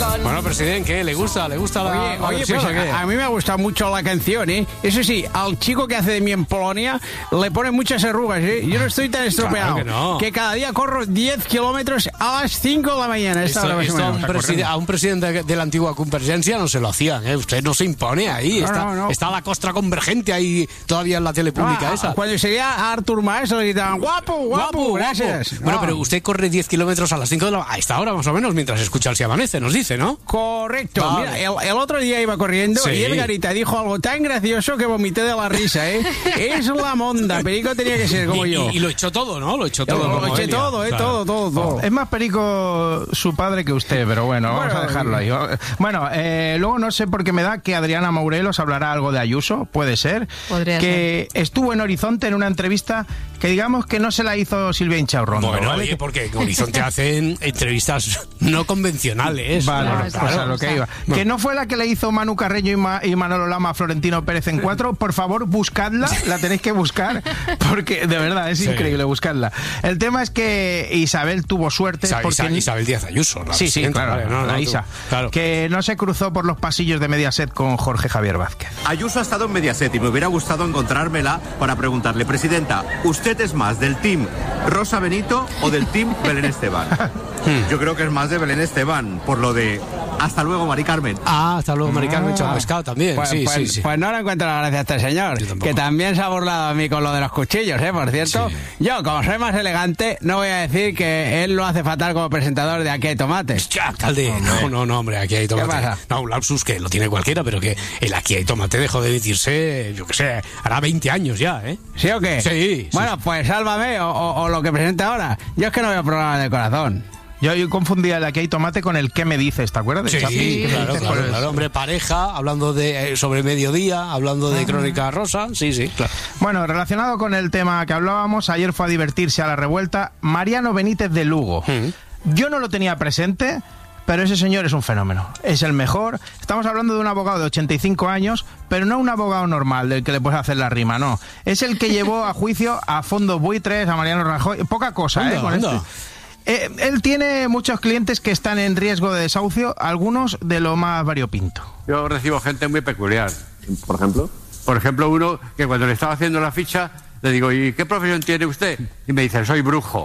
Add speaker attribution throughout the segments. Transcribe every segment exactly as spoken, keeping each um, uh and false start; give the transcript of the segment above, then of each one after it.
Speaker 1: con...
Speaker 2: Bueno, presidente, ¿qué? ¿Le gusta? ¿Le gusta la,
Speaker 3: Oye,
Speaker 2: la
Speaker 3: oye
Speaker 2: versión,
Speaker 3: pues
Speaker 2: o qué?
Speaker 3: a, a mí me ha gustado mucho la canción, ¿eh? Eso sí, al chico que hace de mí en Polonia le pone muchas arrugas, ¿eh? Yo no estoy tan estropeado.
Speaker 2: Claro que no.
Speaker 3: Que cada día corro diez kilómetros a las cinco de la mañana. Esta
Speaker 2: Esto,
Speaker 3: hora más o
Speaker 2: esto a,
Speaker 3: menos.
Speaker 2: un preside- a un presidente de, de la antigua Convergencia no se lo hacían, ¿eh? Usted no se impone ahí.
Speaker 3: No,
Speaker 2: está,
Speaker 3: no, no.
Speaker 2: está la costra convergente ahí todavía en la tele pública
Speaker 3: Ah,
Speaker 2: esa.
Speaker 3: Cuando seguía a Artur Mas le gritaban guapo, guapo, gracias.
Speaker 2: Bueno,
Speaker 3: No.
Speaker 2: pero usted corre diez kilómetros a las cinco de la... A esta hora más o menos, mientras escucha el Si Amanece, nos dice, ¿no?
Speaker 3: Correcto.
Speaker 2: Vale.
Speaker 3: Mira, el, el otro día iba corriendo
Speaker 2: Sí.
Speaker 3: y Edgarita dijo algo tan gracioso que vomité de la risa, ¿eh? Es la monda. Perico tenía que ser como
Speaker 2: y,
Speaker 3: yo.
Speaker 2: y, y lo echó todo, ¿no? Lo echó
Speaker 3: Lo-
Speaker 2: todo.
Speaker 3: lo
Speaker 2: como
Speaker 3: eché
Speaker 2: Elia.
Speaker 3: todo, ¿eh?
Speaker 2: Claro.
Speaker 3: Todo, todo, todo.
Speaker 4: Es más perico su padre que usted, pero bueno, vamos
Speaker 3: Bueno,
Speaker 4: a dejarlo ahí. Bueno, eh, luego no sé por qué me da que Adriana Morelos hablará algo de Ayuso, puede ser.
Speaker 1: Podría
Speaker 4: que estuvo en Horizonte en una entrevista que digamos que no se la hizo Silvia Inchaurrondo.
Speaker 2: Bueno,
Speaker 4: ¿vale?
Speaker 2: oye, porque en Horizonte hacen entrevistas no convencionales.
Speaker 4: Vale,
Speaker 1: Claro,
Speaker 4: pues
Speaker 1: claro.
Speaker 4: a lo que iba. Que no fue la que le hizo Manu Carreño y, Ma- y Manolo Lama a Florentino Pérez en cuatro. Por favor, buscadla, la tenéis que buscar, porque de verdad es
Speaker 2: Sí.
Speaker 4: increíble buscarla. El tema es que Isabel tuvo suerte
Speaker 2: Isa-
Speaker 4: porque...
Speaker 2: Isa- Isabel Díaz Ayuso. La
Speaker 4: Sí, sí,
Speaker 2: presidenta,
Speaker 4: claro,
Speaker 2: vale, no, no,
Speaker 4: la
Speaker 2: tú-
Speaker 4: Isa.
Speaker 2: claro.
Speaker 4: Que no se cruzó por los pasillos de Mediaset con Jorge Javier Vázquez.
Speaker 5: Ayuso ha estado en Mediaset y me hubiera gustado encontrármela para preguntarle, presidenta, ¿usted es más del team Rosa Benito o del team Belén Esteban? Yo creo que es más de Belén Esteban, por lo de hasta luego, Mari Carmen.
Speaker 2: Ah, hasta luego, Mari Carmen Chao Pescado también.
Speaker 3: Pues,
Speaker 2: sí,
Speaker 3: pues-
Speaker 2: sí, sí.
Speaker 3: pues no le encuentro la gracia a este señor,
Speaker 2: Yo tampoco.
Speaker 3: que también se ha burlado a mí con lo de los cuchillos, ¿eh? Por cierto,
Speaker 2: Sí.
Speaker 3: yo, como soy más elegante, no voy a decir que él lo hace fatal como presentador de Aquí hay tomate.
Speaker 2: Ya, alcalde, no, no, no, hombre, aquí hay tomate.
Speaker 3: pasa?
Speaker 2: No, un lapsus que lo tiene cualquiera, pero que el aquí hay tomate dejó de emitirse, yo qué sé, hará veinte años ya, ¿eh?
Speaker 3: ¿Sí o qué?
Speaker 2: Sí, sí.
Speaker 3: Bueno, pues sálvame o, o- o lo que presenta ahora. Yo es que no veo programa de corazón.
Speaker 4: Yo, yo confundía el Aquí hay tomate con el ¿Qué me dices? ¿Te acuerdas? de
Speaker 2: Sí,
Speaker 4: Chapi? ¿Qué me
Speaker 2: claro,
Speaker 4: dices?
Speaker 2: claro,
Speaker 4: Pues-
Speaker 2: claro. Hombre, pareja, hablando de eh, sobre mediodía, hablando de Crónica Rosa, sí, sí, claro.
Speaker 4: Bueno, relacionado con el tema que hablábamos, ayer fue a divertirse a la revuelta Mariano Benítez de Lugo.
Speaker 2: Mm.
Speaker 4: Yo no lo tenía presente, pero ese señor es un fenómeno. Es el mejor. Estamos hablando de un abogado de ochenta y cinco años, pero no un abogado normal del que le puedes hacer la rima, no. Es el que llevó a juicio a Fondos Buitres, a Mariano Rajoy. Poca cosa,
Speaker 2: Anda,
Speaker 4: ¿eh? Con
Speaker 2: anda.
Speaker 4: este. Eh, él tiene muchos clientes que están en riesgo de desahucio, algunos de lo más variopinto.
Speaker 6: Yo recibo gente muy peculiar.
Speaker 5: Por ejemplo.
Speaker 6: Por ejemplo, uno que cuando le estaba haciendo la ficha, le digo, ¿y qué profesión tiene usted? Y me dice, soy brujo.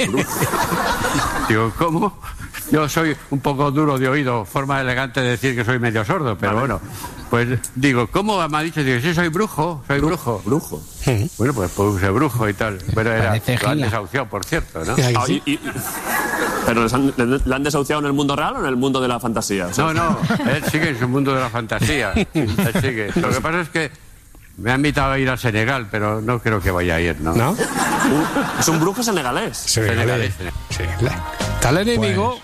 Speaker 6: Digo, ¿cómo? Yo soy un poco duro de oído, forma elegante de decir que soy medio sordo, pero bueno, pues digo, ¿cómo me ha dicho? Digo, sí, soy brujo, soy brujo.
Speaker 5: Brujo.
Speaker 6: Bueno, pues puse brujo y tal. Pero era,
Speaker 3: Parece
Speaker 6: lo han
Speaker 3: gila.
Speaker 6: desahuciado, por cierto, ¿no?
Speaker 2: Ay,
Speaker 7: Ah,
Speaker 2: sí.
Speaker 7: y- y- ¿Pero les han- le, le han desahuciado en el mundo real o en el mundo de la fantasía? O sea,
Speaker 6: No, no, él sigue en su mundo de la fantasía. Él sigue. Lo que pasa es que me ha invitado a ir a Senegal, pero no creo que vaya a ir, ¿no?
Speaker 2: ¿No?
Speaker 7: un- es un brujo senegalés.
Speaker 2: Sí, vale. Sí, la- Tal enemigo.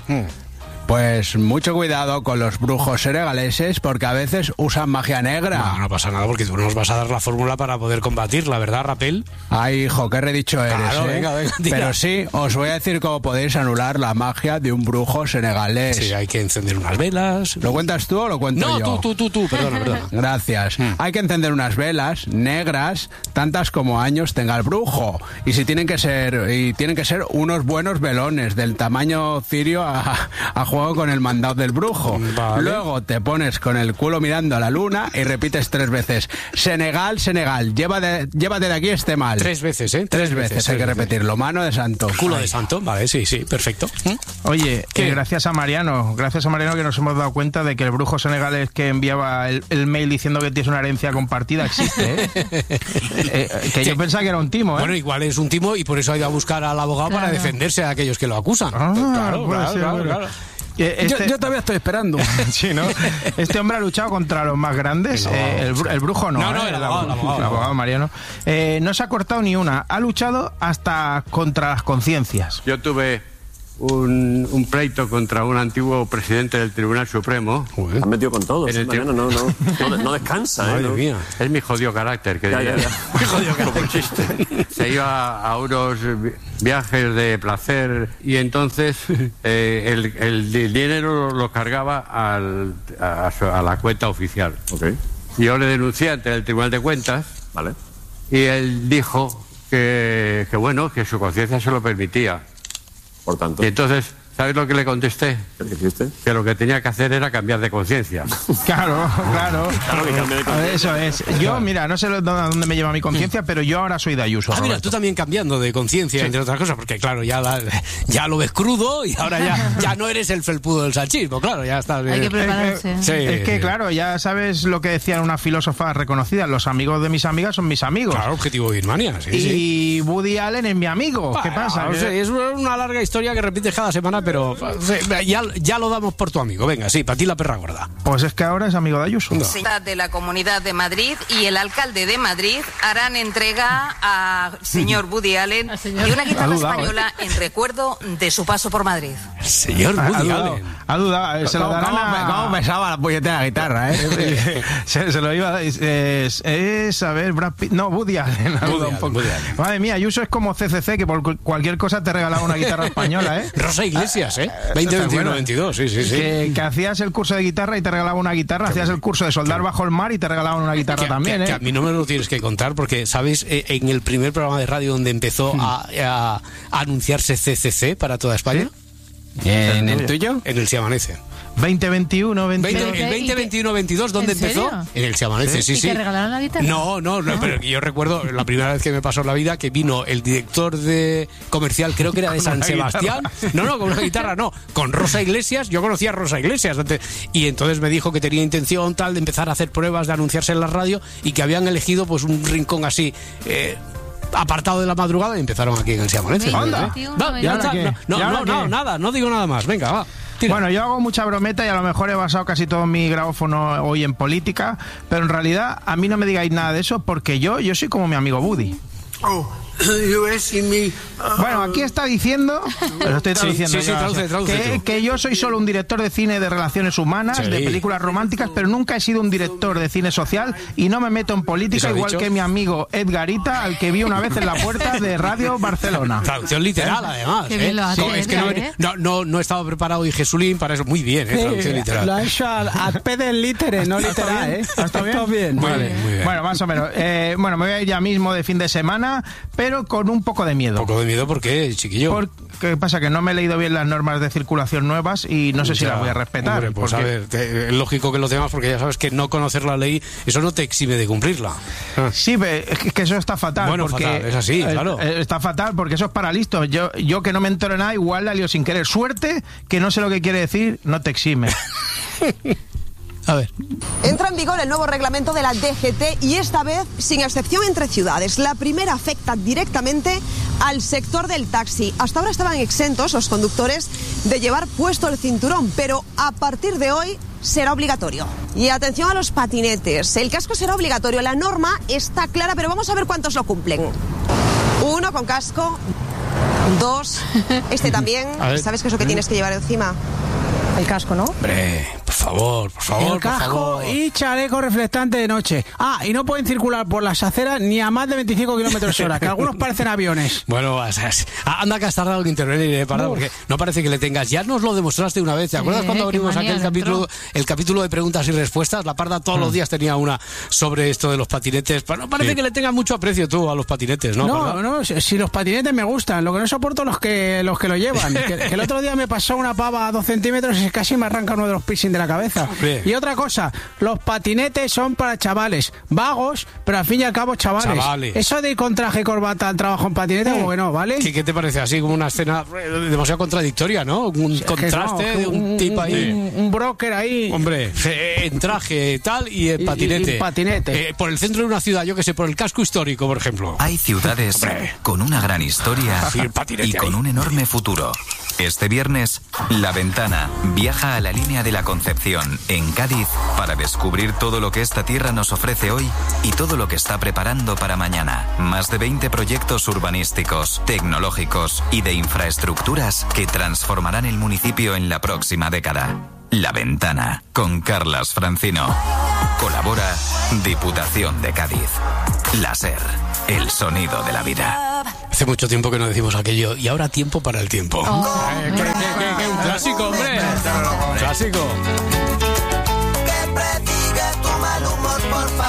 Speaker 3: Pues mucho cuidado con los brujos senegaleses porque a veces usan magia negra.
Speaker 2: No, no pasa nada porque tú nos vas a dar la fórmula para poder combatirla, ¿verdad, Rapel?
Speaker 3: Ay, hijo, qué redicho eres,
Speaker 2: Claro,
Speaker 3: ¿eh?
Speaker 2: venga, venga, tira.
Speaker 3: Pero sí, os voy a decir cómo podéis anular la magia de un brujo senegalés.
Speaker 2: Sí, hay que encender unas velas.
Speaker 3: ¿Lo cuentas tú o lo cuento
Speaker 2: No,
Speaker 3: yo?
Speaker 2: tú, tú, tú, tú, perdona, perdona.
Speaker 3: Gracias. Hay que encender unas velas negras, tantas como años tenga el brujo. Y si tienen que ser, y tienen que ser unos buenos velones del tamaño cirio a, a juego con el mandado del brujo.
Speaker 2: Vale.
Speaker 3: Luego te pones con el culo mirando a la luna y repites tres veces: Senegal, Senegal, llévate, llévate de aquí este mal.
Speaker 2: Tres veces, ¿eh?
Speaker 3: Tres veces hay que repetirlo. Mano de santo.
Speaker 2: Culo de santo, vale, sí, sí, perfecto.
Speaker 4: Oye,
Speaker 2: ¿Qué?
Speaker 4: eh, gracias a Mariano, gracias a Mariano que nos hemos dado cuenta de que el brujo senegalés que enviaba el, el mail diciendo que tienes una herencia compartida existe, ¿eh? Eh, eh, que yo pensaba que era un timo, ¿eh?
Speaker 2: Bueno, igual es un timo y por eso ha ido a buscar al abogado para defenderse de aquellos que lo acusan.
Speaker 4: Ah,
Speaker 2: claro,
Speaker 4: puede
Speaker 2: claro,
Speaker 4: ser,
Speaker 2: claro,
Speaker 4: bueno.
Speaker 2: claro.
Speaker 4: Eh, este-
Speaker 3: Yo, yo todavía estoy esperando.
Speaker 4: Sí, ¿no? Este hombre ha luchado contra los más grandes.
Speaker 2: El abogado,
Speaker 4: eh, el, bru- el brujo no.
Speaker 2: No, no,
Speaker 4: ¿eh?
Speaker 2: el abogado, el abogado.
Speaker 4: el abogado Mariano. Eh, no se ha cortado ni una. Ha luchado hasta contra las conciencias.
Speaker 6: Yo tuve un, un pleito contra un antiguo presidente del Tribunal Supremo.
Speaker 7: Se han metido con todo.
Speaker 6: En el
Speaker 7: Mariano, no, no, no, no descansa, ¿eh?
Speaker 2: Madre
Speaker 7: No.
Speaker 2: mía.
Speaker 6: Es mi jodido carácter, que
Speaker 7: Ya, ya,
Speaker 6: diría.
Speaker 7: ya.
Speaker 2: Jodido que
Speaker 6: Como chiste. Se iba a unos vi- viajes de placer y entonces eh, el, el di- dinero lo cargaba al- a, su- a la cuenta oficial.
Speaker 7: Ok,
Speaker 6: Y yo le denuncié ante el Tribunal de Cuentas
Speaker 7: vale.
Speaker 6: y él dijo que, que bueno, que su conciencia se lo permitía.
Speaker 7: Por tanto.
Speaker 6: Y entonces ¿Sabes lo que le contesté?
Speaker 7: ¿Qué dijiste?
Speaker 6: Que lo que tenía que hacer era cambiar de conciencia.
Speaker 4: Claro, claro.
Speaker 7: Claro que cambie de conciencia.
Speaker 4: Eso es. Yo, mira, no sé a dónde me lleva mi conciencia, pero yo ahora soy de Ayuso.
Speaker 2: Ah, mira,
Speaker 4: Roberto.
Speaker 2: tú también cambiando de conciencia, entre otras cosas, porque claro, ya, la- ya lo ves crudo y ahora ya, ya no eres el felpudo del salchismo, claro, ya estás.
Speaker 1: Hay que
Speaker 2: eh,
Speaker 1: prepararse.
Speaker 2: sí,
Speaker 4: Es que,
Speaker 2: sí.
Speaker 4: claro, ya sabes lo que decía una filósofa reconocida, los amigos de mis amigas son mis amigos.
Speaker 2: Claro, objetivo Birmania, sí,
Speaker 4: y
Speaker 2: sí.
Speaker 4: Woody Allen es mi amigo. ¿Qué
Speaker 2: Bueno,
Speaker 4: pasa?
Speaker 2: no
Speaker 4: Que-
Speaker 2: sé, es una larga historia que repites cada semana, pero sí, ya, ya lo damos por tu amigo. Venga, sí, para ti la perra gorda.
Speaker 4: Pues es que ahora es amigo de Ayuso.
Speaker 8: De la Comunidad de Madrid y el alcalde de Madrid harán entrega a señor Woody Allen
Speaker 1: Al señor.
Speaker 8: de una guitarra
Speaker 4: Ha dudado,
Speaker 8: española en recuerdo de su paso por Madrid.
Speaker 2: El señor
Speaker 4: Ha
Speaker 2: Woody
Speaker 4: dudado,
Speaker 2: Allen.
Speaker 4: ha dudado, eh, se lo
Speaker 3: ¿Cómo,
Speaker 4: darán
Speaker 3: cómo,
Speaker 4: a...
Speaker 3: cómo pesaba la puñetera guitarra, eh?
Speaker 4: se, se lo iba a dar. Es, es, es, a ver, Brad Pitt. No, Woody Allen. ha
Speaker 2: Woody
Speaker 4: dudado un
Speaker 2: Allen,
Speaker 4: poco.
Speaker 2: Woody Allen.
Speaker 4: Madre mía, Ayuso es como C C C, que por cu- cualquier cosa te regalaba una guitarra española, ¿eh?
Speaker 2: Rosa Iglesias, ¿eh? veinte, veintiuno, veintidós, sí, sí, sí.
Speaker 4: Que, que hacías el curso de guitarra y te regalaba una guitarra, hacías el curso de soldar bajo el mar y te regalaban una guitarra
Speaker 2: Que,
Speaker 4: también,
Speaker 2: que- que
Speaker 4: ¿eh?
Speaker 2: a mí no me lo tienes que contar porque, ¿sabes? Eh, en el primer programa de radio donde empezó a, a- a anunciarse C C C para toda España,
Speaker 3: ¿En el tuyo?
Speaker 2: en el Se Amanece.
Speaker 4: veinte veintiuno,
Speaker 2: veinte,
Speaker 4: veintidós.
Speaker 2: el
Speaker 1: ¿Y
Speaker 2: veinte,
Speaker 1: qué?
Speaker 2: veintiuno, veintidós, ¿dónde
Speaker 1: ¿En
Speaker 2: empezó?
Speaker 1: serio?
Speaker 2: En el Se Amanece, sí,
Speaker 1: ¿Y
Speaker 2: sí.
Speaker 1: te regalaron la guitarra?
Speaker 2: No, no, no, pero yo recuerdo la primera vez que me pasó en la vida que vino el director de comercial, creo que era de San
Speaker 4: una
Speaker 2: Sebastián. No, no, con una guitarra, no, con Rosa Iglesias. Yo conocía a Rosa Iglesias antes, y entonces me dijo que tenía intención tal de empezar a hacer pruebas, de anunciarse en la radio y que habían elegido pues un rincón así. Eh, apartado de la madrugada y empezaron aquí en el Se Amanece.
Speaker 1: Anda.
Speaker 2: Va,
Speaker 1: ¿Y
Speaker 2: ya
Speaker 4: ahora
Speaker 2: está.
Speaker 4: qué?
Speaker 2: No,
Speaker 4: ¿Y
Speaker 2: no,
Speaker 4: ahora
Speaker 2: no, no,
Speaker 4: qué?
Speaker 2: nada, no digo nada más. Venga, va. Tira.
Speaker 4: Bueno, yo hago mucha brometa y a lo mejor he basado casi todo mi grabófono hoy en política, pero en realidad a mí no me digáis nada de eso porque yo, yo soy como mi amigo Woody. Bueno, aquí está diciendo, lo estoy
Speaker 2: Sí,
Speaker 4: traduciendo
Speaker 2: sí, sí,
Speaker 4: yo,
Speaker 2: traduce, traduce
Speaker 4: que,
Speaker 2: tú.
Speaker 4: que yo soy solo un director de cine de relaciones humanas,
Speaker 2: Sí.
Speaker 4: de películas románticas, pero nunca he sido un director de cine social y no me meto en
Speaker 2: ¿Eso
Speaker 4: política
Speaker 2: ha
Speaker 4: igual
Speaker 2: dicho?
Speaker 4: que mi amigo Edgarita, al que vi una vez en la puerta de Radio Barcelona.
Speaker 2: Traducción literal, además.
Speaker 1: Qué
Speaker 2: ¿eh?
Speaker 1: bien lo hace,
Speaker 2: No, es que no,
Speaker 1: ¿eh?
Speaker 2: no, no, no estaba preparado y Jesulín para eso. Muy bien, ¿eh? Traducción literal.
Speaker 3: Lo ha hecho al, al pe del litere, no literal, ¿eh?
Speaker 4: ¿Está bien?
Speaker 3: bien.
Speaker 2: Muy
Speaker 4: Vale.
Speaker 2: bien, muy bien.
Speaker 4: Bueno, más o menos. Eh, bueno, me voy a ir ya mismo de fin de semana, pero con un poco de miedo.
Speaker 2: Un poco de miedo porque, chiquillo.
Speaker 4: Por- ¿Qué pasa? Que no me he leído bien las normas de circulación nuevas y no sé si
Speaker 2: Ya,
Speaker 4: las voy a respetar.
Speaker 2: hombre, pues
Speaker 4: porque-
Speaker 2: a ver, te- es lógico que los demás, porque ya sabes que no conocer la ley, eso no te exime de cumplirla. Ah.
Speaker 4: Sí, pe- es que- es que eso está fatal.
Speaker 2: Bueno,
Speaker 4: porque,
Speaker 2: fatal, es así,
Speaker 4: eh,
Speaker 2: claro.
Speaker 4: eh, Está fatal porque eso es para listos. Yo, yo que no me entero de nada, igual la lío sin querer. Suerte que no sé lo que quiere decir, no te exime.
Speaker 2: A ver.
Speaker 9: Entra en vigor el nuevo reglamento de la D G T y esta vez sin excepción entre ciudades. La primera afecta directamente al sector del taxi. Hasta ahora estaban exentos los conductores de llevar puesto el cinturón, pero a partir de hoy será obligatorio. Y atención a los patinetes. El casco será obligatorio. La norma está clara, pero vamos a ver cuántos lo cumplen. Uno con casco. Dos. Este también.
Speaker 2: A ver.
Speaker 9: ¿Sabes qué es lo que tienes que llevar encima? El casco, ¿no?
Speaker 2: Hombre, por favor, por favor,
Speaker 3: El
Speaker 2: por
Speaker 3: casco
Speaker 2: favor.
Speaker 3: y chaleco reflectante de noche. Ah, y no pueden circular por las aceras ni a más de veinticinco kilómetros hora, que algunos parecen aviones.
Speaker 2: Bueno, o sea, anda que has tardado en intervenir, eh, Parda, porque no parece que le tengas. Ya nos lo demostraste una vez. ¿Te
Speaker 1: Sí,
Speaker 2: acuerdas cuando
Speaker 1: qué
Speaker 2: abrimos
Speaker 1: manía
Speaker 2: aquel
Speaker 1: le entró.
Speaker 2: capítulo, el capítulo de preguntas y respuestas? La Parda todos los días tenía una sobre esto de los patinetes. Pero no parece
Speaker 3: Sí.
Speaker 2: que le tengas mucho aprecio tú a los patinetes, ¿no?
Speaker 3: No,
Speaker 2: Parda?
Speaker 3: no, si si los patinetes me gustan, lo que no soporto los que los que lo llevan. Que, que el otro día me pasó una pava a dos centímetros y casi me arranca uno de los piercing de la cabeza.
Speaker 2: Hombre.
Speaker 3: Y otra cosa, los patinetes son para chavales, vagos, pero al fin y al cabo chavales.
Speaker 2: Chavales.
Speaker 3: Eso de ir con traje y corbata al trabajo en patinete, como que no, ¿vale?
Speaker 2: ¿Qué, qué te parece así como una escena eh, demasiado contradictoria, ¿no? Un
Speaker 3: Es que
Speaker 2: contraste
Speaker 3: no,
Speaker 2: de un,
Speaker 3: un-
Speaker 2: tipo ahí.
Speaker 3: Un, un broker ahí.
Speaker 2: Hombre, eh, en traje tal y en
Speaker 3: Y- y-
Speaker 2: patinete.
Speaker 3: y patinete.
Speaker 2: Eh, por el centro de una ciudad, yo que sé, por el casco histórico, por ejemplo.
Speaker 10: Hay ciudades
Speaker 2: Hombre.
Speaker 10: con una gran historia
Speaker 2: Sí, el patinete
Speaker 10: y con
Speaker 2: ahí.
Speaker 10: un enorme futuro. Este viernes, La Ventana viaja a la línea de la Concepción, en Cádiz, para descubrir todo lo que esta tierra nos ofrece hoy y todo lo que está preparando para mañana. Más de veinte proyectos urbanísticos, tecnológicos y de infraestructuras que transformarán el municipio en la próxima década. La Ventana, con Carlas Francino. Colabora Diputación de Cádiz. La SER, el sonido de la vida.
Speaker 2: Hace mucho tiempo que no decimos aquello. Y ahora tiempo para el tiempo.
Speaker 1: Oh,
Speaker 2: Eh, que- que- que- que un clásico, hombre. Un clásico.
Speaker 11: Que predigue tu mal humor, por favor.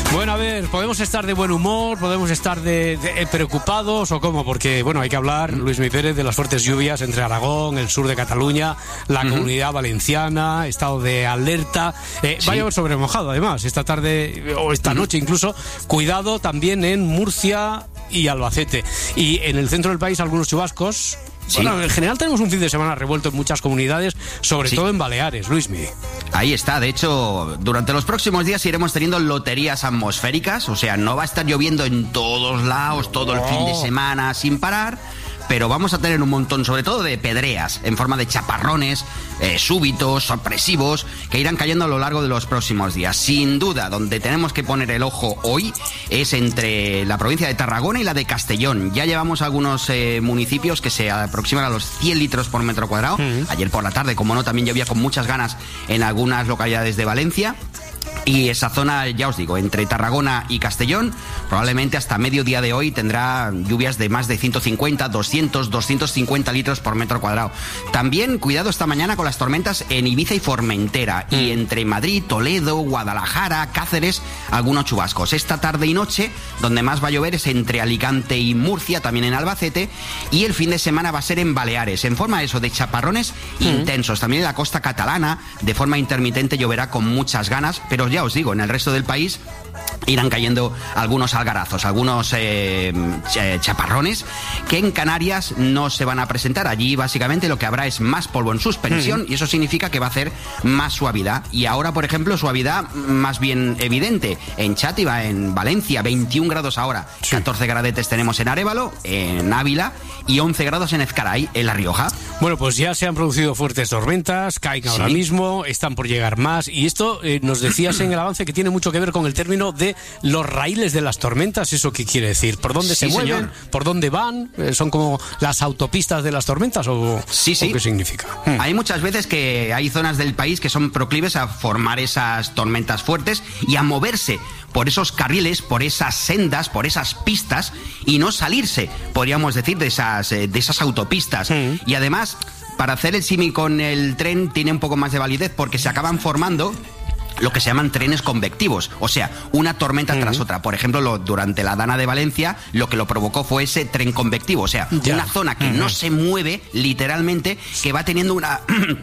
Speaker 2: Bueno, a ver, ¿podemos estar de buen humor? ¿Podemos estar de, de preocupados o cómo? Porque, bueno, hay que hablar, Luis Mi Pérez, de las fuertes lluvias entre Aragón, el sur de Cataluña, la uh-huh. Comunidad Valenciana, estado de alerta. Eh, sí. Va a llover sobre mojado, además, esta tarde o esta uh-huh. noche incluso. Cuidado también en Murcia y Albacete. Y en el centro del país algunos chubascos. Sí. Bueno, en general tenemos un fin de semana revuelto en muchas comunidades, sobre sí. todo en Baleares, Luismi.
Speaker 1: Ahí está, de hecho, durante los próximos días iremos teniendo loterías atmosféricas, o sea, no va a estar lloviendo en todos lados todo no. el fin de semana sin parar, pero vamos a tener un montón, sobre todo de pedreas, en forma de chaparrones, eh, súbitos, sorpresivos, que irán cayendo a lo largo de los próximos días. Sin duda, donde tenemos que poner el ojo hoy es entre la provincia de Tarragona y la de Castellón. Ya llevamos algunos eh, municipios que se aproximan a los cien litros por metro cuadrado. Uh-huh. Ayer por la tarde, como no, también llovía con muchas ganas en algunas localidades de Valencia. Y esa zona, ya os digo, entre Tarragona y Castellón, probablemente hasta mediodía de hoy tendrá lluvias de más de ciento cincuenta, doscientos, doscientos cincuenta litros por metro cuadrado. También cuidado esta mañana con las tormentas en Ibiza y Formentera. Y entre Madrid, Toledo, Guadalajara, Cáceres, algunos chubascos. Esta tarde y noche, donde más va a llover es entre Alicante y Murcia, también en Albacete. Y el fin de semana va a ser en Baleares, en forma eso de chaparrones mm. intensos. También en la costa catalana, de forma intermitente, lloverá con muchas ganas, pero ya os digo, en el resto del país irán cayendo algunos algarazos, algunos eh, chaparrones que en Canarias no se van a presentar. Allí básicamente lo que habrá es más polvo en suspensión mm. y eso significa que va a hacer más suavidad. Y ahora, por ejemplo, suavidad más bien evidente en Chátiva, en Valencia, veintiún grados ahora, sí. catorce gradetes tenemos en Arévalo, en Ávila y once grados en Ezcaray, en La Rioja.
Speaker 2: Bueno, pues ya se han producido fuertes tormentas, caen ahora sí. mismo, están por llegar más y esto eh, nos decías en el avance que tiene mucho que ver con el término de los raíles de las tormentas. ¿Eso qué quiere decir? ¿Por dónde sí, se mueven? Señor. ¿Por dónde van? ¿Son como las autopistas de las tormentas o,
Speaker 1: sí, sí.
Speaker 2: ¿o qué significa?
Speaker 1: Hmm. Hay muchas veces que hay zonas del país que son proclives a formar esas tormentas fuertes y a moverse por esos carriles, por esas sendas, por esas pistas y no salirse, podríamos decir, de esas, de esas autopistas. Hmm. Y además, para hacer el símil con el tren tiene un poco más de validez porque se acaban formando lo que se llaman trenes convectivos, o sea, una tormenta uh-huh. tras otra. Por ejemplo, lo, durante la Dana de Valencia, lo que lo provocó fue ese tren convectivo, o sea, ya. una zona que uh-huh. no se mueve, literalmente, que va teniendo una...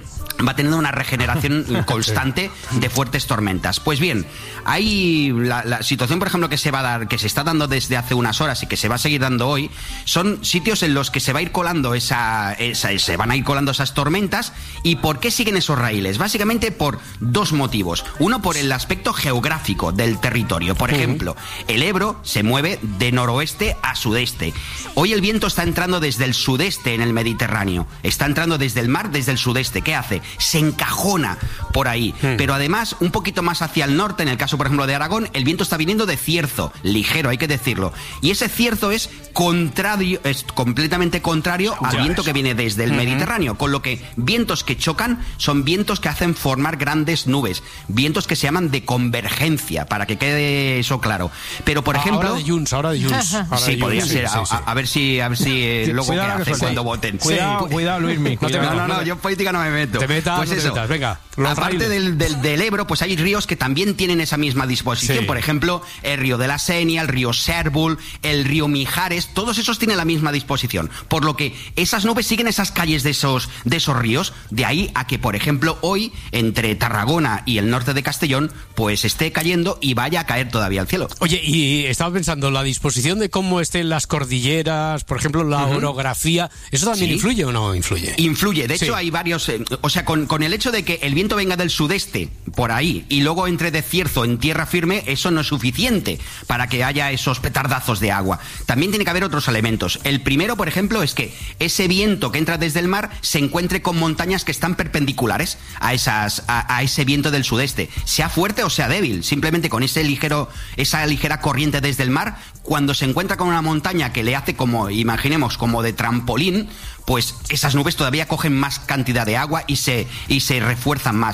Speaker 1: va teniendo una regeneración constante de fuertes tormentas. Pues bien, hay la, la situación, por ejemplo, que se va a dar, que se está dando desde hace unas horas y que se va a seguir dando hoy, son sitios en los que se va a ir colando esa, esa se van a ir colando esas tormentas. ¿Y por qué siguen esos raíles? Básicamente por dos motivos. Uno, por el aspecto geográfico del territorio. Por ejemplo, el Ebro se mueve de noroeste a sudeste. Hoy el viento está entrando desde el sudeste en el Mediterráneo. Está entrando desde el mar, desde el sudeste. ¿Qué hace? Se encajona por ahí. Hmm. Pero además, un poquito más hacia el norte, en el caso, por ejemplo, de Aragón, el viento está viniendo de Cierzo, ligero, hay que decirlo. Y ese Cierzo es contrario, es completamente contrario al ya viento es. que viene desde el uh-huh. Mediterráneo. Con lo que vientos que chocan son vientos que hacen formar grandes nubes. Vientos que se llaman de convergencia, para que quede eso claro. Pero, por ejemplo...
Speaker 2: Ahora de Junts, ahora de Junts. Ahora
Speaker 1: sí,
Speaker 2: de
Speaker 1: podría
Speaker 2: Junts,
Speaker 1: ser.
Speaker 2: Sí, sí, sí.
Speaker 1: A, a ver si, a ver si eh, luego qué hacen cuando voten.
Speaker 4: Cuidado,
Speaker 1: sí.
Speaker 4: cuidado, Luismi.
Speaker 1: No, no, no, yo en política no me meto.
Speaker 2: Te metas,
Speaker 1: pues
Speaker 2: no
Speaker 1: eso.
Speaker 2: te metas, venga.
Speaker 1: Aparte del, del, del Ebro, pues hay ríos que también tienen esa misma disposición. Sí. Por ejemplo, el río de la Senia, el río Sèrbol, el río Mijares, todos esos tienen la misma disposición. Por lo que esas nubes siguen esas calles de esos, de esos ríos. De ahí a que, por ejemplo, hoy, entre Tarragona y el norte de Castellón, pues esté cayendo y vaya a caer todavía al cielo.
Speaker 2: Oye, y estaba pensando, la disposición de cómo estén las cordilleras, por ejemplo, la uh-huh. orografía, ¿eso también sí. influye o no influye?
Speaker 1: Influye. De hecho,
Speaker 2: sí.
Speaker 1: hay varios... Eh, o sea, con, con el hecho de que el viento venga del sudeste, por ahí, y luego entre de Cierzo en tierra firme, eso no es suficiente para que haya esos petardazos de agua. También tiene que haber otros elementos. El primero, por ejemplo, es que ese viento que entra desde el mar se encuentre con montañas que están perpendiculares a, esas, a, a ese viento del sudeste. Sea fuerte o sea débil, simplemente con ese ligero, esa ligera corriente desde el mar, cuando se encuentra con una montaña que le hace como, imaginemos, como de trampolín, pues esas nubes todavía cogen más cantidad de agua y se, y se refuerzan más.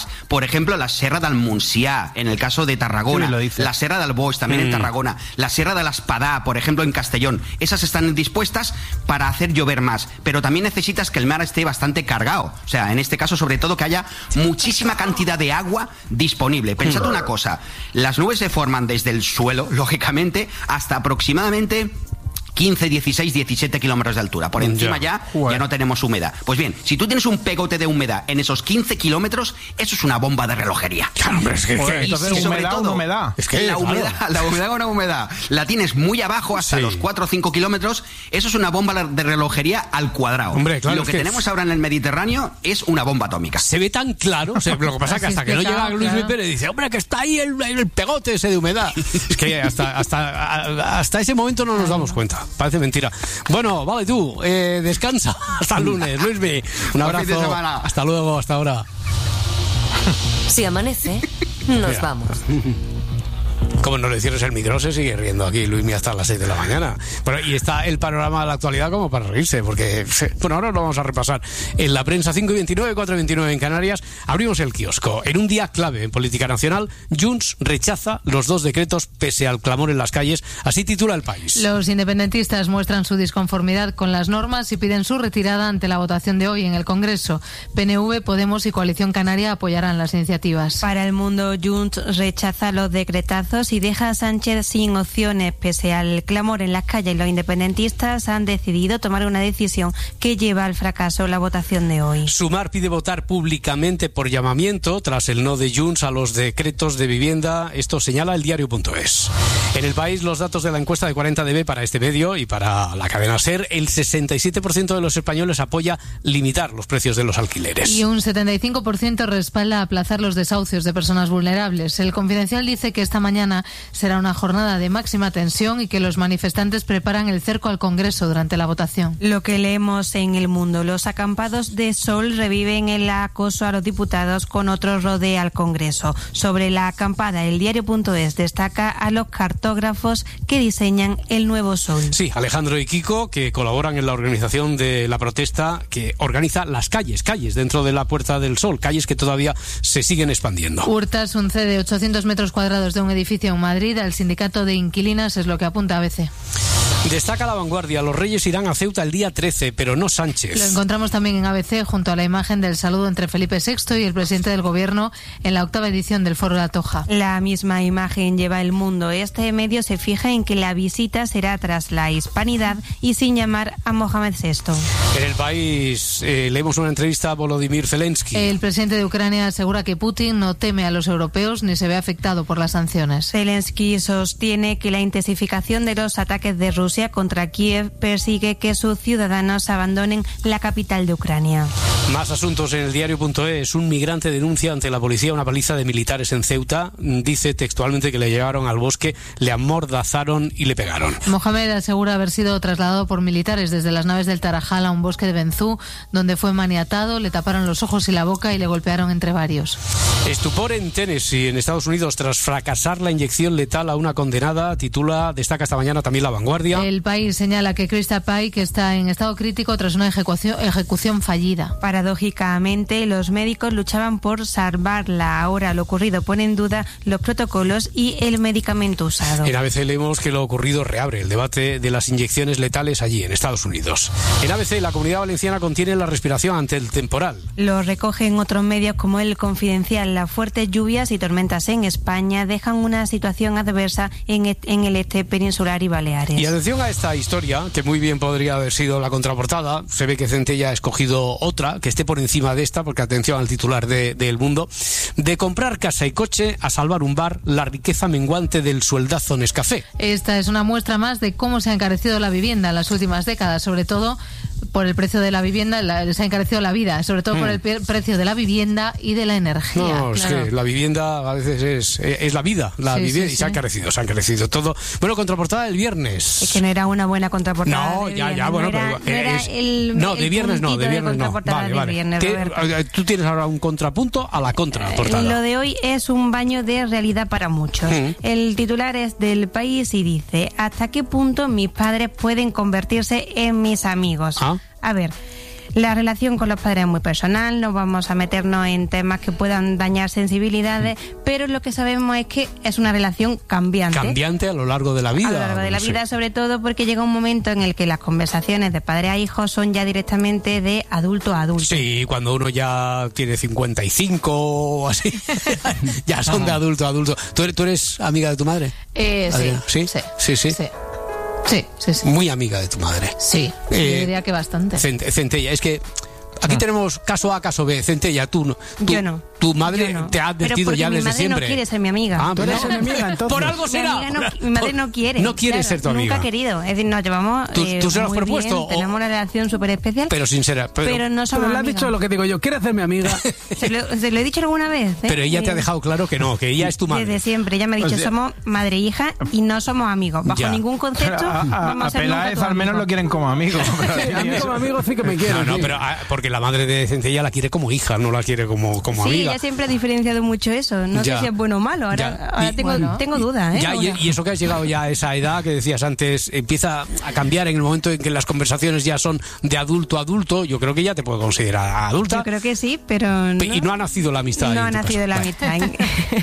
Speaker 1: por ejemplo, la Serra del Montsià, en el caso de Tarragona,
Speaker 4: Sí, lo dice.
Speaker 1: la Serra del Boix, también
Speaker 2: Mm.
Speaker 1: en Tarragona, la Serra de l'Espadà, por ejemplo, en Castellón. Esas están dispuestas para hacer llover más, pero también necesitas que el mar esté bastante cargado. O sea, en este caso, sobre todo, que haya muchísima cantidad de agua disponible. Pensad una cosa, las nubes se forman desde el suelo, lógicamente, hasta aproximadamente quince, dieciséis, diecisiete kilómetros de altura. Por encima ya, ya, ya no tenemos humedad. Pues bien, si tú tienes un pegote de humedad en esos quince kilómetros, eso es una bomba de relojería.
Speaker 2: Claro, hombre, es que,
Speaker 4: Pues,
Speaker 2: que-
Speaker 4: entonces,
Speaker 1: y sobre
Speaker 4: humedad,
Speaker 1: todo,
Speaker 4: una humedad.
Speaker 2: Es que,
Speaker 1: la
Speaker 2: claro.
Speaker 1: humedad, la humedad, una humedad, la tienes muy abajo, hasta
Speaker 2: Sí.
Speaker 1: los cuatro o cinco kilómetros. Eso es una bomba de relojería al cuadrado.
Speaker 2: Hombre, claro,
Speaker 1: Lo
Speaker 2: es
Speaker 1: que,
Speaker 2: que
Speaker 1: tenemos ahora en el Mediterráneo es una bomba atómica.
Speaker 2: se ve tan claro, o sea, lo que pasa es que
Speaker 11: Así
Speaker 2: hasta que no
Speaker 11: explicado,
Speaker 2: llega Luis
Speaker 11: claro.
Speaker 2: Pérez y dice, hombre, que está ahí el, el pegote ese de humedad. Es que hasta, hasta, a- hasta ese momento no nos damos cuenta. Parece mentira. Bueno, vale tú, eh, descansa. Hasta el lunes, Luismi. Un
Speaker 1: Buen fin de
Speaker 2: abrazo.
Speaker 1: semana.
Speaker 2: Hasta luego, hasta ahora.
Speaker 12: Si amanece, nos
Speaker 2: Mira.
Speaker 12: vamos.
Speaker 2: Como no le cierres el micro, se sigue riendo aquí Luismi hasta las seis de la mañana. Bueno, y está el panorama de la actualidad como para reírse, porque, bueno, ahora lo vamos a repasar. En la prensa, cinco y veintinueve, cuatro y veintinueve en Canarias, abrimos el kiosco. En un día clave en política nacional, Junts rechaza los dos decretos pese al clamor en las calles. Así titula El País.
Speaker 11: Los independentistas muestran su disconformidad con las normas y piden su retirada ante la votación de hoy en el Congreso. P N V, Podemos y Coalición Canaria apoyarán las iniciativas.
Speaker 13: Para El Mundo, Junts rechaza los decretazos y deja a Sánchez sin opciones. Pese al clamor en las calles, los independentistas han decidido tomar una decisión que lleva al fracaso la votación de hoy.
Speaker 2: Sumar pide votar públicamente por llamamiento tras el no de Junts a los decretos de vivienda. Esto señala el diario punto es. En El País, los datos de la encuesta de cuarenta D B para este medio y para la cadena SER, el sesenta y siete por ciento de los españoles apoya limitar los precios de los alquileres.
Speaker 11: Y un setenta y cinco por ciento respalda aplazar los desahucios de personas vulnerables. El Confidencial dice que esta mañana será una jornada de máxima tensión y que los manifestantes preparan el cerco al Congreso durante la votación.
Speaker 13: Lo que leemos en El Mundo, los acampados de Sol reviven el acoso a los diputados con otro rodeo al Congreso. Sobre la acampada, el diario punto es destaca a los cartógrafos que diseñan el nuevo Sol.
Speaker 2: Sí, Alejandro y Kiko, que colaboran en la organización de la protesta que organiza las calles, calles dentro de la Puerta del Sol, calles que todavía se siguen expandiendo.
Speaker 11: Hurtas un cede de ochocientos metros cuadrados de un edificio en Madrid al sindicato de inquilinas, es lo que apunta A B C.
Speaker 2: Destaca La Vanguardia, los Reyes irán a Ceuta el día trece, pero no Sánchez.
Speaker 11: Lo encontramos también en A B C junto a la imagen del saludo entre Felipe sexto y el presidente del gobierno en la octava edición del Foro de la Toja.
Speaker 13: La misma imagen lleva El Mundo. Este medio se fija en que la visita será tras la hispanidad y sin llamar a Mohamed sexto.
Speaker 2: En El País eh, leemos una entrevista a Volodymyr Zelensky.
Speaker 11: El presidente de Ucrania asegura que Putin no teme a los europeos ni se ve afectado por las sanciones.
Speaker 13: Zelensky sostiene que la intensificación de los ataques de Rusia contra Kiev persigue que sus ciudadanos abandonen la capital de Ucrania.
Speaker 2: Más asuntos en el diario punto es. Un migrante denuncia ante la policía una paliza de militares en Ceuta. Dice textualmente que le llevaron al bosque, le amordazaron y le pegaron.
Speaker 11: Mohamed asegura haber sido trasladado por militares desde las naves del Tarajal a un bosque de Benzú, donde fue maniatado, le taparon los ojos y la boca y le golpearon entre varios.
Speaker 2: Estupor en Tennessee, en Estados Unidos, tras fracasar la inyección letal a una condenada, titula, destaca esta mañana también La Vanguardia.
Speaker 11: El País señala que Krista Pike está en estado crítico tras una ejecución, ejecución fallida.
Speaker 13: Paradójicamente, los médicos luchaban por salvarla. Ahora lo ocurrido pone en duda los protocolos y el medicamento usado.
Speaker 2: En A B C leemos que lo ocurrido reabre el debate de las inyecciones letales allí, en Estados Unidos. En A B C, la Comunidad Valenciana contiene la respiración ante el temporal.
Speaker 13: Lo recogen otros medios como El Confidencial. Las fuertes lluvias y tormentas en España dejan una situación adversa en, en el este peninsular y Baleares.
Speaker 2: Y atención a esta historia, que muy bien podría haber sido la contraportada. Se ve que Centella ha escogido otra, que esté por encima de esta, porque atención al titular de, de El Mundo. De comprar casa y coche a salvar un bar, la riqueza menguante del sueldazo Nescafé.
Speaker 11: Esta es una muestra más de cómo se ha encarecido la vivienda en las últimas décadas, sobre todo por el precio de la vivienda, la, se ha encarecido la vida, sobre todo mm. por el pe- precio de la vivienda y de la energía.
Speaker 2: No,
Speaker 11: claro.
Speaker 2: es que la vivienda a veces es, es la vida, la
Speaker 11: sí,
Speaker 2: vivienda,
Speaker 11: sí,
Speaker 2: y se ha
Speaker 11: sí.
Speaker 2: encarecido, se ha encarecido todo. Bueno, contraportada del viernes.
Speaker 13: Es que no era una buena contraportada.
Speaker 2: No,
Speaker 13: de
Speaker 2: ya,
Speaker 13: viernes.
Speaker 2: ya, bueno,
Speaker 13: no era,
Speaker 2: pero
Speaker 13: no, era
Speaker 2: es,
Speaker 13: el,
Speaker 2: no,
Speaker 13: el
Speaker 2: de viernes no, de viernes no. Vale,
Speaker 13: de
Speaker 2: vale.
Speaker 13: Viernes,
Speaker 2: Te, tú tienes ahora un contrapunto a la contraportada.
Speaker 13: Lo de hoy es un baño de realidad para muchos. Mm. El titular es del País y dice: ¿hasta qué punto mis padres pueden convertirse en mis amigos?
Speaker 2: ¿Ah?
Speaker 13: A ver, La relación con los padres es muy personal, no vamos a meternos en temas que puedan dañar sensibilidades, pero lo que sabemos es que es una relación cambiante.
Speaker 2: Cambiante a lo largo de la vida.
Speaker 13: A lo largo de la
Speaker 2: sí.
Speaker 13: vida, sobre todo porque llega un momento en el que las conversaciones de padre a hijo son ya directamente de adulto a adulto.
Speaker 2: Sí, cuando uno ya tiene cincuenta y cinco o así, ya son de adulto a adulto. ¿Tú eres, tú eres amiga de tu madre?
Speaker 11: Eh, sí,
Speaker 2: ¿Sí?
Speaker 11: sí.
Speaker 2: Sí, sí.
Speaker 11: Sí. Sí, sí, sí.
Speaker 2: Muy amiga de tu madre.
Speaker 11: Sí,
Speaker 2: Eh,
Speaker 11: yo diría que bastante.
Speaker 2: Cent- Centella, es que aquí tenemos caso A, caso B. Centella, tú no. Tú,
Speaker 13: Yo no.
Speaker 2: Tu madre
Speaker 13: Yo no.
Speaker 2: te ha
Speaker 13: Pero
Speaker 2: advertido
Speaker 13: porque
Speaker 2: ya
Speaker 13: mi
Speaker 2: desde
Speaker 13: madre
Speaker 2: siempre.
Speaker 13: no quiere ser mi amiga.
Speaker 2: Ah,
Speaker 3: Tú eres
Speaker 2: no.
Speaker 3: enemiga, entonces.
Speaker 2: Por algo
Speaker 13: Mi,
Speaker 2: será.
Speaker 13: amiga no- mi madre no quiere.
Speaker 2: No quiere
Speaker 13: claro,
Speaker 2: ser tu amiga.
Speaker 13: Nunca ha querido. Es decir, nos llevamos
Speaker 2: ¿Tú-
Speaker 13: eh,
Speaker 2: tú se lo has
Speaker 13: muy
Speaker 2: propuesto
Speaker 13: bien,
Speaker 2: o-
Speaker 13: tenemos una relación súper especial,
Speaker 2: Pero sincera. Pero,
Speaker 13: pero no somos
Speaker 3: Pero le has
Speaker 13: amigas.
Speaker 3: dicho lo que digo yo, ¿quieres ser mi amiga?
Speaker 13: Se lo, se lo he dicho alguna vez. ¿eh?
Speaker 2: pero ella te ha
Speaker 13: Eh,
Speaker 2: dejado claro que no, que ella es tu madre.
Speaker 13: Desde siempre. Ella me ha dicho,
Speaker 4: O sea-
Speaker 13: somos madre e hija y no somos amigos. Bajo
Speaker 2: Ya.
Speaker 13: ningún concepto
Speaker 4: A, a-
Speaker 13: vamos a,
Speaker 4: a
Speaker 13: ser nunca
Speaker 4: Peláez
Speaker 13: tus
Speaker 4: al menos
Speaker 13: amigos.
Speaker 4: lo quieren como amigo. pero
Speaker 3: Sí,
Speaker 4: sí,
Speaker 3: a mí
Speaker 4: eso-
Speaker 3: como amigo sí que me quiere.
Speaker 2: No, no,
Speaker 3: sí.
Speaker 2: pero ah, porque la madre de Centella la quiere como hija, no la quiere como, como
Speaker 13: Sí,
Speaker 2: amiga.
Speaker 13: ella siempre ha diferenciado mucho eso. No
Speaker 2: Ya.
Speaker 13: sé si es bueno o malo. Ahora,
Speaker 2: Ya.
Speaker 13: ahora
Speaker 2: Y-
Speaker 13: tengo,
Speaker 11: Bueno.
Speaker 13: tengo dudas. ¿eh?
Speaker 2: Ya, y,
Speaker 13: Ahora.
Speaker 2: y eso que has llegado ya a esa edad que decías antes, empieza a cambiar en el momento en que las conversaciones ya son de adulto a adulto, yo creo que ya te puedo considerar adulta.
Speaker 13: Yo creo que sí, pero
Speaker 2: Pe- Y no ha nacido la amistad.
Speaker 13: No
Speaker 2: en
Speaker 13: ha
Speaker 2: tu
Speaker 13: nacido
Speaker 2: caso.
Speaker 13: la
Speaker 2: Vale.
Speaker 13: amistad.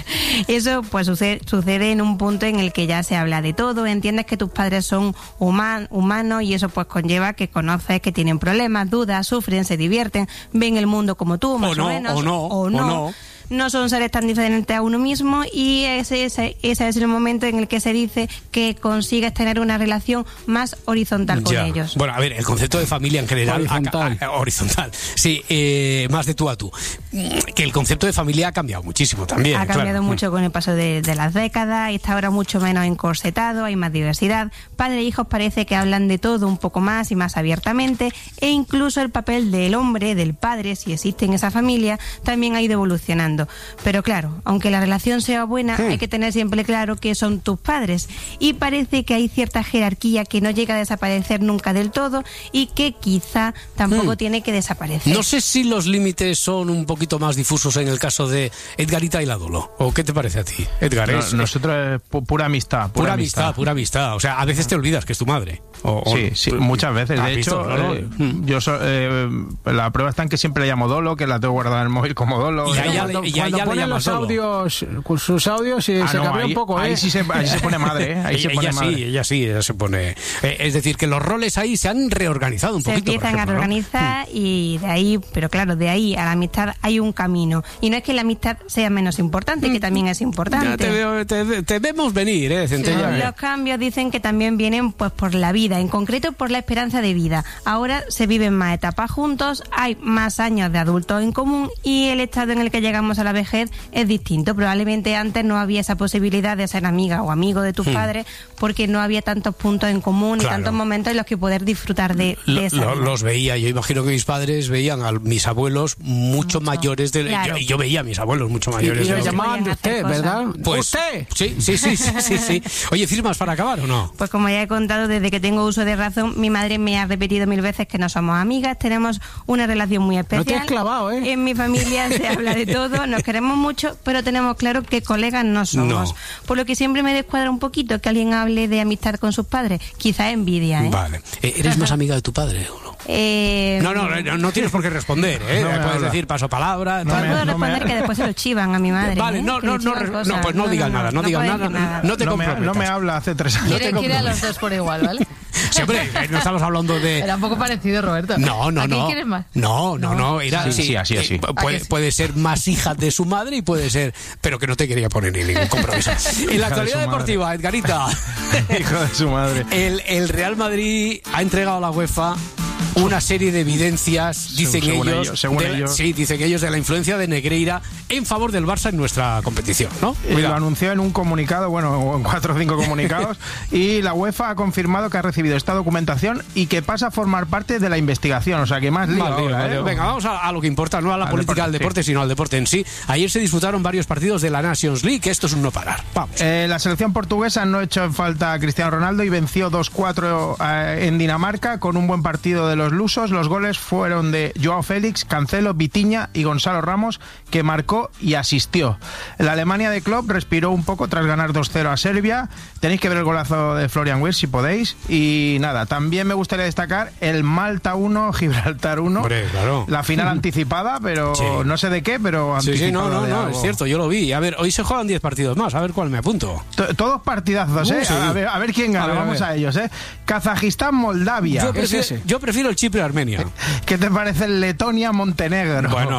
Speaker 13: Eso pues sucede, sucede en un punto en el que ya se habla de todo, entiendes que tus padres son human- humanos y eso pues conlleva que conoces que tienen problemas, dudas, sufren, se divierten, ven el mundo como tú, más o,
Speaker 2: no,
Speaker 13: menos,
Speaker 2: o no, o no.
Speaker 13: No son seres tan diferentes a uno mismo y ese, ese, ese es el momento en el que se dice que consigues tener una relación más horizontal con
Speaker 2: Ya.
Speaker 13: ellos.
Speaker 2: Bueno, a ver, el concepto de familia en general...
Speaker 3: Horizontal.
Speaker 2: ha- ha- horizontal. Sí, eh, más de tú a tú. Mm, Que el concepto de familia ha cambiado muchísimo también.
Speaker 13: Ha cambiado
Speaker 2: claro.
Speaker 13: mucho con el paso de, de las décadas, está ahora mucho menos encorsetado, hay más diversidad. Padres e hijos parece que hablan de todo un poco más y más abiertamente, e incluso el papel del hombre, del padre, si existe en esa familia, también ha ido evolucionando. Pero claro, aunque la relación sea buena, hay que tener siempre claro que son tus padres. Y parece que hay cierta jerarquía que no llega a desaparecer nunca del todo y que quizá tampoco
Speaker 2: Hmm.
Speaker 13: tiene que desaparecer.
Speaker 2: No sé si los límites son un poquito más difusos en el caso de Edgarita y la Dolo. ¿O qué te parece a ti, Edgar?
Speaker 4: No,
Speaker 2: Es-
Speaker 4: nosotros es pu- pura amistad. Pura,
Speaker 2: Pura amistad, pura amistad. O sea, a veces te olvidas que es tu madre. O- o-
Speaker 4: Sí, sí, muchas veces.
Speaker 2: ¿Has
Speaker 4: De
Speaker 2: visto,
Speaker 4: hecho,
Speaker 2: Lolo?
Speaker 4: eh, yo so- eh, la prueba está en que siempre le llamo Dolo, que la tengo guardada en el móvil como Dolo.
Speaker 2: Y a
Speaker 4: Eh,
Speaker 2: ella
Speaker 3: Cuando,
Speaker 2: le- y a
Speaker 3: cuando
Speaker 2: ella le
Speaker 3: pone
Speaker 2: llamas
Speaker 3: los
Speaker 2: Dolo.
Speaker 3: audios, con sus audios, y
Speaker 4: Ah,
Speaker 3: se
Speaker 4: no,
Speaker 3: cabrea
Speaker 4: ahí-
Speaker 3: un poco,
Speaker 4: ahí
Speaker 3: ¿eh?
Speaker 4: sí se- ahí se pone madre, ¿eh? Ahí se
Speaker 2: ella
Speaker 4: pone
Speaker 2: sí,
Speaker 4: madre.
Speaker 2: ella sí, ella se pone. eh, es decir, que los roles ahí se han reorganizado un
Speaker 13: Se
Speaker 2: poquito. por
Speaker 13: empiezan a
Speaker 2: ejemplo, ¿no?
Speaker 13: reorganizar y de ahí, pero claro, de ahí a la amistad hay un camino. Y no es que la amistad sea menos importante, que también es
Speaker 2: Ya
Speaker 13: importante.
Speaker 2: te, veo- te- te vemos venir, ¿eh, Centella?
Speaker 13: Los cambios dicen que también vienen pues por la vida, en concreto por la esperanza de vida. Ahora se viven más etapas juntos, hay más años de adultos en común y el estado en el que llegamos a la vejez es distinto. Probablemente antes no había esa posibilidad de ser amiga o amigo de tus
Speaker 2: Hmm.
Speaker 13: padres porque no había tantos puntos en común
Speaker 2: Claro.
Speaker 13: y tantos momentos en los que poder disfrutar de, de
Speaker 2: Lo-
Speaker 13: esa
Speaker 2: lo-
Speaker 13: vida.
Speaker 2: los veía, yo imagino que mis padres veían a mis abuelos mucho, mayores de
Speaker 13: Claro.
Speaker 2: yo, yo veía a mis abuelos mucho
Speaker 3: Y,
Speaker 2: mayores
Speaker 3: y
Speaker 2: de
Speaker 3: lo
Speaker 2: lo que-
Speaker 3: llamaban de usted, ¿verdad?
Speaker 2: Pues
Speaker 3: ¿Usted?
Speaker 2: sí, sí, sí, sí, sí, sí. Oye, ¿firmas para acabar o no?
Speaker 13: Pues como ya he contado, desde que tengo uso de razón, mi madre me ha repetido mil veces que no somos amigas, tenemos una relación muy especial.
Speaker 3: No te has clavado, ¿eh?
Speaker 13: En mi familia se habla de todo, nos queremos mucho, pero tenemos claro que colegas no somos.
Speaker 2: No.
Speaker 13: Por lo que siempre me descuadra un poquito que alguien hable de amistad con sus padres. Quizá envidia, ¿eh?
Speaker 2: Vale. Eh, ¿Eres más amiga de tu padre o no?
Speaker 13: Eh,
Speaker 2: No, no, no, no tienes por qué responder, ¿eh?
Speaker 4: No me
Speaker 2: Puedes
Speaker 4: habla.
Speaker 2: decir paso palabra.
Speaker 4: No
Speaker 2: tal.
Speaker 4: me-
Speaker 13: puedo
Speaker 4: no me-
Speaker 13: responder que después se lo chivan a mi madre.
Speaker 2: Vale,
Speaker 13: ¿eh?
Speaker 2: no,
Speaker 13: Que
Speaker 2: no,
Speaker 13: le
Speaker 2: no,
Speaker 13: chivan
Speaker 2: no,
Speaker 13: cosas.
Speaker 2: pues no digas nada, no digas
Speaker 13: puedo
Speaker 2: nada,
Speaker 13: decir nada.
Speaker 2: no te
Speaker 4: no, me,
Speaker 2: comprometas.
Speaker 4: no me habla hace tres años.
Speaker 11: Quiere, quiere a los dos por igual, ¿vale?
Speaker 2: Siempre, eh, no estamos hablando de...
Speaker 11: Era un poco parecido, Roberto.
Speaker 2: No, no,
Speaker 11: ¿A quién
Speaker 2: no.
Speaker 11: quieres más?
Speaker 2: No, no, no. Era
Speaker 4: Sí, sí, así, así.
Speaker 2: eh,
Speaker 11: ¿A
Speaker 2: puede,
Speaker 11: que sí?
Speaker 2: puede ser más hija de su madre y puede ser, pero que no te quería poner ni ningún compromiso. En
Speaker 4: de
Speaker 2: la
Speaker 4: su
Speaker 2: actualidad
Speaker 4: madre.
Speaker 2: deportiva, Edgarita,
Speaker 4: Hijo de su madre.
Speaker 2: el, el Real Madrid ha entregado a la UEFA una serie de evidencias, dicen
Speaker 4: según
Speaker 2: ellos,
Speaker 4: ellos, según
Speaker 2: de la-
Speaker 4: ellos.
Speaker 2: sí, dicen ellos de la influencia de Negreira en favor del Barça en nuestra competición, ¿no?
Speaker 4: Eh,
Speaker 2: Cuidado.
Speaker 4: Lo anunció en un comunicado, bueno, en cuatro o cinco comunicados, y la UEFA ha confirmado que ha recibido esta documentación y que pasa a formar parte de la investigación. O sea, que más lío
Speaker 2: Vale,
Speaker 4: ahora,
Speaker 2: vale.
Speaker 4: ¿eh?
Speaker 2: Venga, vamos a, a lo que importa, no a la
Speaker 4: Al
Speaker 2: política
Speaker 4: deporte,
Speaker 2: del deporte,
Speaker 4: sí.
Speaker 2: sino al deporte en sí. Ayer se disputaron varios partidos de la Nations League, esto es un no parar. Vamos.
Speaker 4: Eh, la selección portuguesa no echó en falta a Cristiano Ronaldo y venció dos cuatro eh, en Dinamarca con un buen partido de los los lusos los goles fueron de Joao Félix, Cancelo, Vitinha y Gonzalo Ramos, que marcó y asistió. La Alemania de Klopp respiró un poco tras ganar dos cero a Serbia. Tenéis que ver el golazo de Florian Wirtz si podéis. Y nada, también me gustaría destacar el Malta uno, Gibraltar uno.
Speaker 2: Hombre, claro.
Speaker 4: La final anticipada, pero
Speaker 2: Sí.
Speaker 4: no sé de qué, pero
Speaker 2: Sí,
Speaker 4: anticipada.
Speaker 2: sí, no, no,
Speaker 4: de
Speaker 2: no,
Speaker 4: algo.
Speaker 2: es cierto, yo lo vi. A ver, hoy se juegan diez partidos más, a ver cuál me apunto.
Speaker 4: T- Todos partidazos, ¿eh?
Speaker 2: Uh, sí.
Speaker 4: a, ver, a ver quién gana,
Speaker 2: A ver, a
Speaker 4: vamos
Speaker 2: ver.
Speaker 4: a ellos, ¿eh? Kazajistán, Moldavia.
Speaker 2: Yo prefiero, yo prefiero el Chipre-Armenia.
Speaker 4: ¿Qué te parece el Letonia-Montenegro?
Speaker 2: Bueno.